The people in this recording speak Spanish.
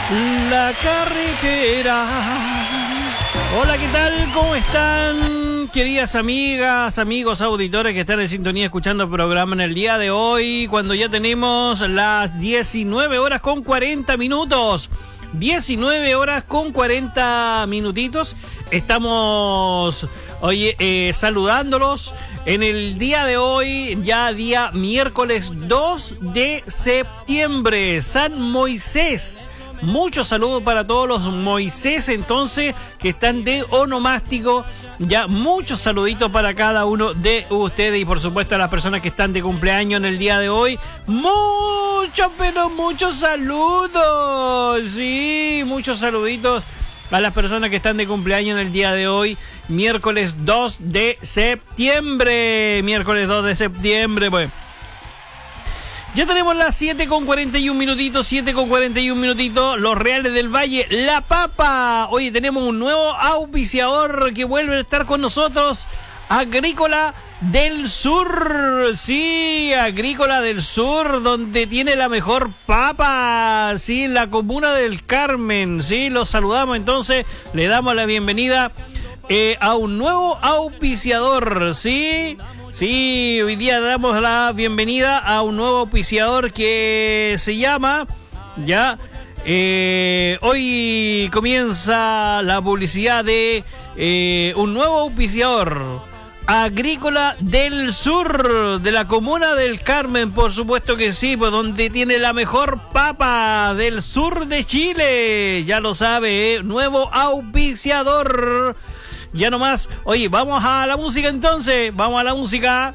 La carretera. Hola, ¿qué tal? ¿Cómo están? Queridas amigas, amigos, auditores que están en sintonía escuchando el programa en el día de hoy, cuando ya tenemos las 19 horas con 40 minutos. 19 horas con 40 minutitos. Estamos, oye, saludándolos en el día de hoy, ya día miércoles 2 de septiembre, San Moisés. Muchos saludos para todos los Moisés, entonces, que están de onomástico. Ya muchos saluditos para cada uno de ustedes y por supuesto a las personas que están de cumpleaños en el día de hoy. Muchos, pero muchos saludos. Sí, muchos saluditos a las personas que están de cumpleaños en el día de hoy, miércoles 2 de septiembre. Miércoles 2 de septiembre, pues. Ya tenemos las 7:41 minutitos, 7:41 minutitos, los Reales del Valle, La Papa. Oye, tenemos un nuevo auspiciador que vuelve a estar con nosotros, Agrícola del Sur. Sí, Agrícola del Sur, donde tiene la mejor papa, sí, en la comuna del Carmen. Sí, los saludamos entonces, le damos la bienvenida a un nuevo auspiciador, sí. Sí, hoy día damos la bienvenida a un nuevo auspiciador que se llama, ya, hoy comienza la publicidad de un nuevo auspiciador, Agrícola del Sur, de la comuna del Carmen, por supuesto que sí, pues donde tiene la mejor papa del sur de Chile, ya lo sabe, nuevo auspiciador. Ya nomás, oye, vamos a la música entonces, vamos a la música.